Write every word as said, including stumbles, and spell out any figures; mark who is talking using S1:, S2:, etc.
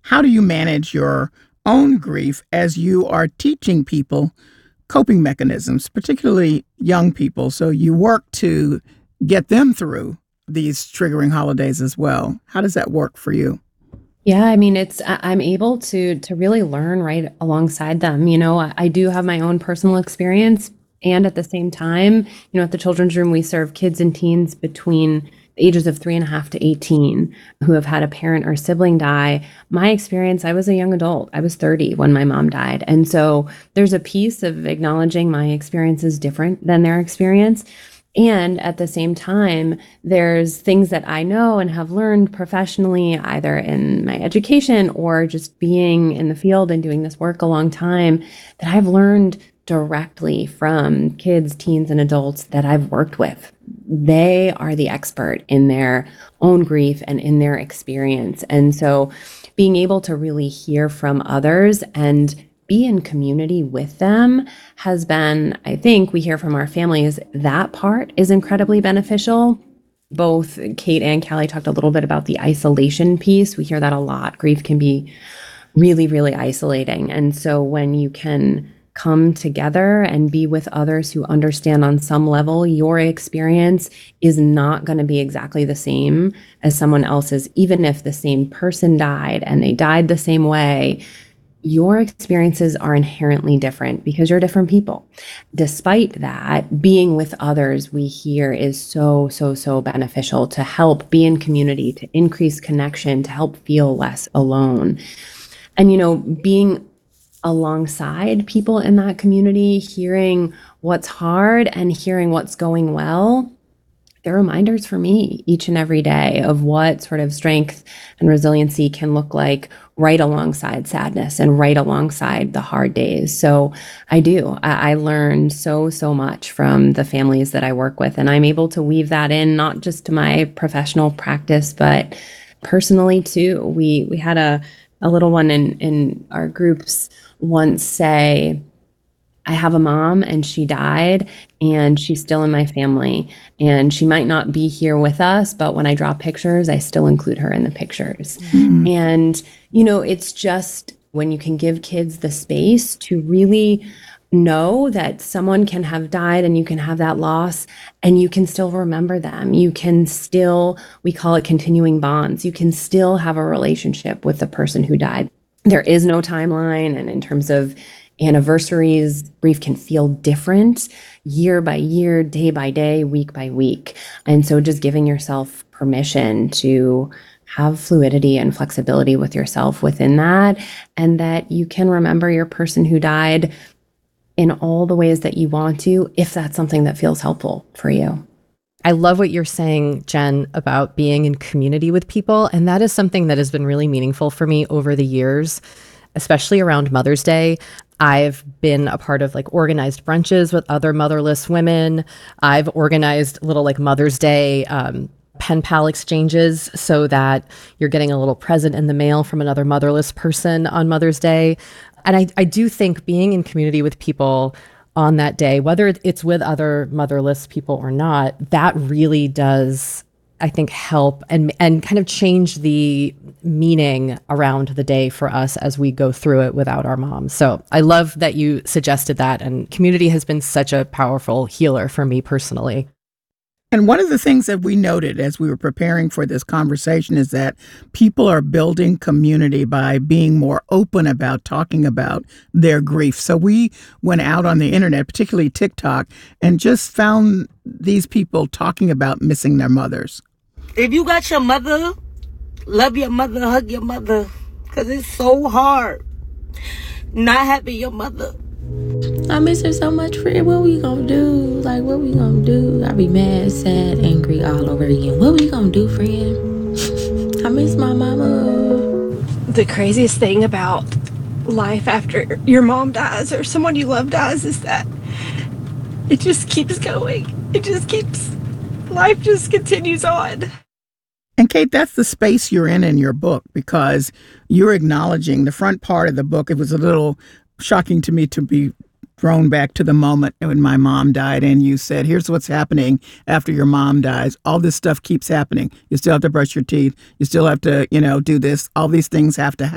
S1: how do you manage your own grief as you are teaching people coping mechanisms, particularly young people? So you work to get them through these triggering holidays as well. How does that work for you?
S2: Yeah, I mean, it's I- I'm able to to really learn right alongside them. You know, I, I do have my own personal experience, and at the same time, you know, at the Children's Room, we serve kids and teens between the ages of three and a half to eighteen who have had a parent or sibling die. My experience, I was a young adult. I was thirty when my mom died, and so there's a piece of acknowledging my experience is different than their experience. And at the same time, there's things that I know and have learned professionally, either in my education or just being in the field and doing this work a long time, that I've learned directly from kids, teens, and adults that I've worked with. They are the expert in their own grief and in their experience. And so being able to really hear from others and be in community with them has been, I think we hear from our families, that part is incredibly beneficial. Both Kate and Callie talked a little bit about the isolation piece. We hear that a lot. Grief can be really, really isolating. And so when you can come together and be with others who understand on some level your experience is not going to be exactly the same as someone else's, even if the same person died and they died the same way. Your experiences are inherently different because you're different people. Despite that, being with others, we hear, is so, so, so beneficial to help be in community, to increase connection, to help feel less alone. And, you know, being alongside people in that community, hearing what's hard and hearing what's going well, they're reminders for me each and every day of what sort of strength and resiliency can look like right alongside sadness and right alongside the hard days. So I do. I, I learned so, so much from the families that I work with, and I'm able to weave that in, not just to my professional practice, but personally too. We we had a, a little one in, in our groups once say, I have a mom and she died and she's still in my family and she might not be here with us, but when I draw pictures, I still include her in the pictures. Mm-hmm. And, you know, it's just when you can give kids the space to really know that someone can have died and you can have that loss and you can still remember them. You can still, we call it continuing bonds. You can still have a relationship with the person who died. There is no timeline. And in terms of anniversaries, grief can feel different year by year, day by day, week by week. And so just giving yourself permission to have fluidity and flexibility with yourself within that, and that you can remember your person who died in all the ways that you want to, if that's something that feels helpful for you.
S3: I love what you're saying, Jen, about being in community with people. And that is something that has been really meaningful for me over the years, especially around Mother's Day. I've been a part of like organized brunches with other motherless women. I've organized little like Mother's Day um, pen pal exchanges so that you're getting a little present in the mail from another motherless person on Mother's Day. And I, I do think being in community with people on that day, whether it's with other motherless people or not, that really does, I think, help and and kind of change the meaning around the day for us as we go through it without our moms. So I love that you suggested that. And community has been such a powerful healer for me personally.
S1: And one of the things that we noted as we were preparing for this conversation is that people are building community by being more open about talking about their grief. So we went out on the internet, particularly TikTok, and just found these people talking about missing their mothers.
S4: If you got your mother, love your mother, hug your mother, because it's so hard not having your mother.
S5: I miss her so much, friend. What we gonna do? Like, what we gonna do? I be mad, sad, angry all over again. What we gonna do, friend? I miss my mama.
S6: The craziest thing about life after your mom dies or someone you love dies is that it just keeps going. It just keeps, life just continues on.
S1: And Kate, that's the space you're in in your book, because you're acknowledging the front part of the book. It was a little shocking to me to be thrown back to the moment when my mom died, and you said, here's what's happening after your mom dies. All this stuff keeps happening. You still have to brush your teeth. You still have to, you know, do this. All these things have to happen.